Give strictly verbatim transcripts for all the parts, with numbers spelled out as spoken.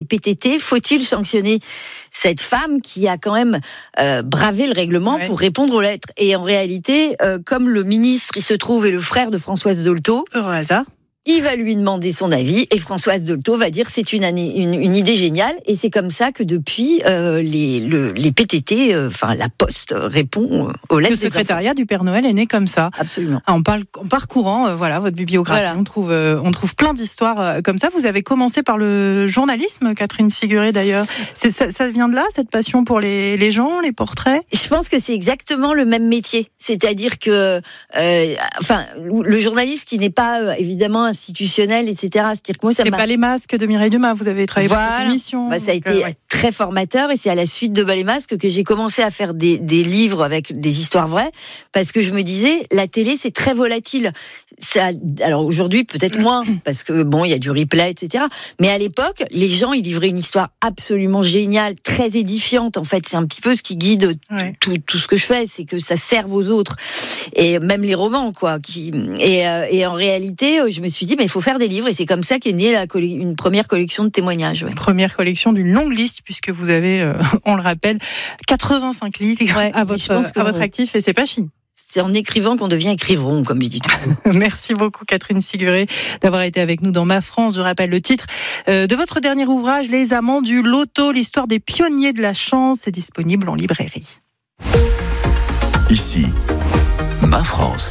P T T. Faut-il sanctionner cette femme qui a quand même euh, bravé le règlement ouais. pour répondre aux lettres? Et en réalité, euh, comme le ministre, il se trouve, est le frère de Françoise Dolto. Heureux hasard. Il va lui demander son avis et Françoise Dolto va dire c'est une, année, une, une idée géniale, et c'est comme ça que depuis euh, les, le, les P T T, enfin euh, la Poste répond aux lettres. Le secrétariat du Père Noël est né comme ça. Absolument. En, parle, en parcourant euh, voilà votre bibliographie, voilà. on trouve euh, on trouve plein d'histoires euh, comme ça. Vous avez commencé par le journalisme, Catherine Siguré d'ailleurs. C'est, ça, ça vient de là, cette passion pour les, les gens, les portraits. Je pense que c'est exactement le même métier, c'est-à-dire que euh, enfin le journaliste qui n'est pas euh, évidemment un institutionnel, et cetera. C'est-à-dire que moi, ça c'est m'a... pas les masques de Mireille Dumas, vous avez travaillé voilà. pour cette émission. Bah, ça a été euh, ouais. très formateur, et c'est à la suite de Bas les masques que j'ai commencé à faire des, des livres avec des histoires vraies, parce que je me disais, la télé, c'est très volatile. Ça, alors aujourd'hui, peut-être moins, parce que bon, il y a du replay, et cetera. Mais à l'époque, les gens, ils livraient une histoire absolument géniale, très édifiante. En fait, c'est un petit peu ce qui guide ouais. tout, tout ce que je fais, c'est que ça serve aux autres. Et même les romans, quoi. Qui, et, euh, et en réalité, je me suis dit, mais il faut faire des livres, et c'est comme ça qu'est née la coll- une première collection de témoignages. Ouais. Première collection d'une longue liste, puisque vous avez, euh, on le rappelle, quatre-vingt-cinq livres ouais, à votre, à votre actif, et c'est pas fini. C'est en écrivant qu'on devient écrivain, comme je dis toujours. Merci beaucoup, Catherine Siguré, d'avoir été avec nous dans Ma France. Je rappelle le titre euh, de votre dernier ouvrage, Les Amants du Loto, l'histoire des pionniers de la chance. C'est disponible en librairie. Ici, Ma France.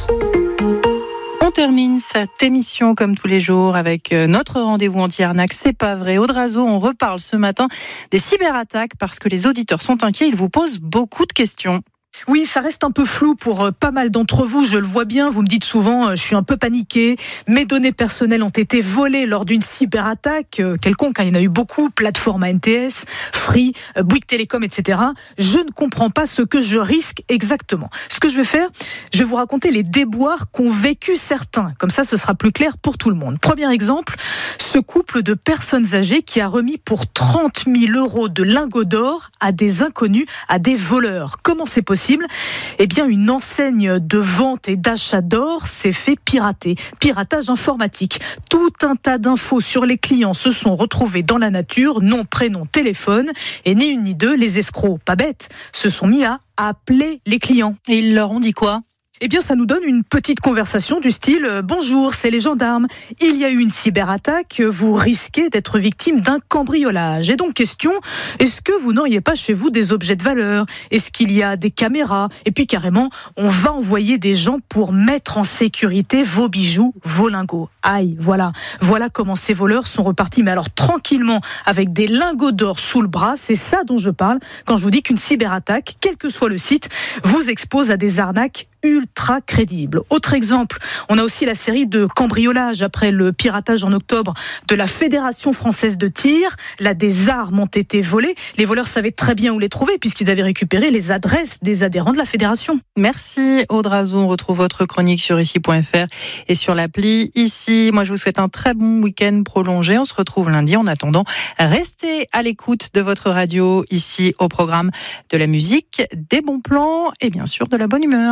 On termine cette émission comme tous les jours avec notre rendez-vous anti-arnaque. C'est pas vrai. Audrazo, on reparle ce matin des cyberattaques parce que les auditeurs sont inquiets. Ils vous posent beaucoup de questions. Oui, ça reste un peu flou pour pas mal d'entre vous, je le vois bien. Vous me dites souvent, je suis un peu paniqué. Mes données personnelles ont été volées lors d'une cyberattaque quelconque. Il y en a eu beaucoup, plateforme A N T S, Free, Bouygues Télécom, et cetera. Je ne comprends pas ce que je risque exactement. Ce que je vais faire, je vais vous raconter les déboires qu'ont vécu certains. Comme ça, ce sera plus clair pour tout le monde. Premier exemple, ce couple de personnes âgées qui a remis pour trente mille euros de lingots d'or à des inconnus, à des voleurs. Comment c'est possible ? Eh bien, une enseigne de vente et d'achat d'or s'est fait pirater. Piratage informatique. Tout un tas d'infos sur les clients se sont retrouvés dans la nature, nom, prénom, téléphone, et ni une ni deux, les escrocs, pas bêtes, se sont mis à appeler les clients. Et ils leur ont dit quoi ? Eh bien, ça nous donne une petite conversation du style euh, « Bonjour, c'est les gendarmes. Il y a eu une cyberattaque. Vous risquez d'être victime d'un cambriolage. » Et donc, question, est-ce que vous n'auriez pas chez vous des objets de valeur ? Est-ce qu'il y a des caméras ? Et puis, carrément, on va envoyer des gens pour mettre en sécurité vos bijoux, vos lingots. Aïe, voilà. Voilà comment ces voleurs sont repartis. Mais alors, tranquillement, avec des lingots d'or sous le bras, c'est ça dont je parle quand je vous dis qu'une cyberattaque, quel que soit le site, vous expose à des arnaques ultra crédible. Autre exemple, on a aussi la série de cambriolages après le piratage en octobre de la Fédération française de tir. Là, des armes ont été volées. Les voleurs savaient très bien où les trouver puisqu'ils avaient récupéré les adresses des adhérents de la fédération. Merci Audrazo. On retrouve votre chronique sur ici point f r et sur l'appli Ici. Moi, je vous souhaite un très bon week-end prolongé. On se retrouve lundi. En attendant, restez à l'écoute de votre radio ici au programme de la musique, des bons plans et bien sûr de la bonne humeur.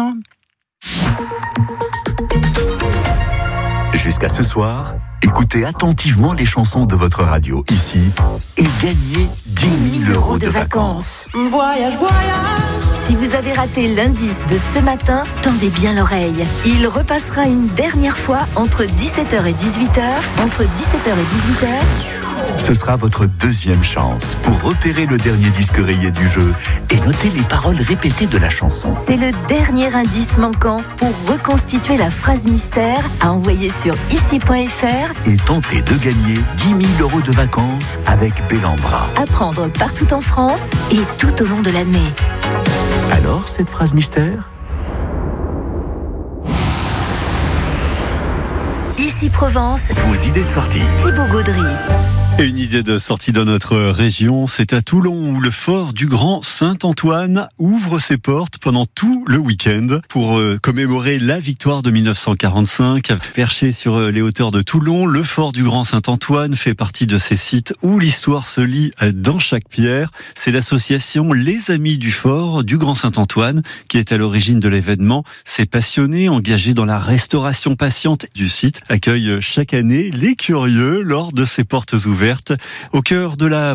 Jusqu'à ce soir, écoutez attentivement les chansons de votre radio ici et gagnez dix mille euros de vacances. Voyage, voyage. Si vous avez raté l'indice de ce matin, tendez bien l'oreille. Il repassera une dernière fois entre dix-sept heures et dix-huit heures. Entre dix-sept heures et dix-huit heures. Ce sera votre deuxième chance pour repérer le dernier disque rayé du jeu et noter les paroles répétées de la chanson. C'est le dernier indice manquant pour reconstituer la phrase mystère à envoyer sur ici point f r et tenter de gagner dix mille euros de vacances avec Bellambra. À prendre partout en France et tout au long de l'année. Alors, cette phrase mystère ? Ici Provence. Vos idées de sortie. Thibaut Gaudry. Et une idée de sortie dans notre région, c'est à Toulon où le fort du Grand Saint-Antoine ouvre ses portes pendant tout le week-end pour euh, commémorer la victoire de dix-neuf cent quarante-cinq. Perché sur euh, les hauteurs de Toulon, le fort du Grand Saint-Antoine fait partie de ces sites où l'histoire se lit dans chaque pierre. C'est l'association Les Amis du Fort du Grand Saint-Antoine qui est à l'origine de l'événement. Ces passionnés engagés dans la restauration patiente du site accueillent chaque année les curieux lors de ces portes ouvertes. Au cœur de la